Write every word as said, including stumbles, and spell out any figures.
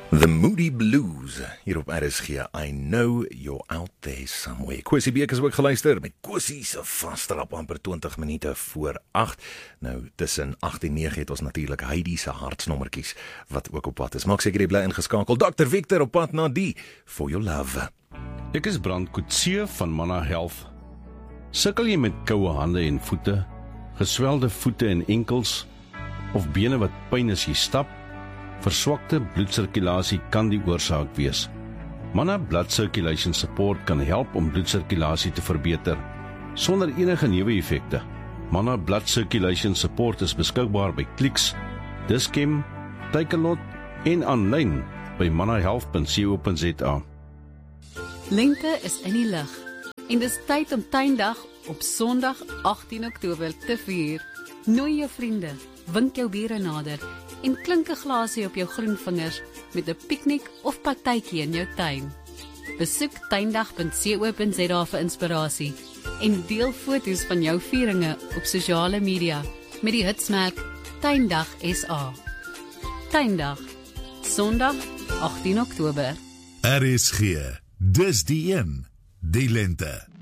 The Moody Blues, hier op R S G. I know you're out there somewhere. Kwesi Beek is ook geluister met Kwesi se vastrap amper twintig minute voor agt. Nou, tussen agt en nege het ons natuurlik Heidi se hartsnommertjies wat ook op pad is. Maak seker jy bly ingeskakel. dokter Victor op pad na die For Your Love. Ek is Brand Coetzee van Manna Health. Sukkel jy met koue hande en voete, geswelde voete en enkels, of bene wat pyn as jy stap? Verswakte bloedsirkulasie kan die oorsaak wees. Manna Blood Circulation Support kan help om bloedsirkulasie te verbeter, sonder enige neeweffekte. Manna Blood Circulation Support is beskikbaar by Clicks, Dis-Chem, Takealot en aanlyn by manna health punt co punt za. Lente is in die lug en dis tyd om tuindag op Sondag agttien Oktober te vier. Nooi jou vriende, wink jou bure nader en klink 'n glasie op jou groen vingers met 'n piknik of partytjie in jou tuin. Besoek tuindag punt co punt za vir inspirasie en deel foto's van jou vieringe op sosiale media met die hitsmerk Tuindag S A. Tuindag, Sondag agttien Oktober. R S G, dis die een, die lente.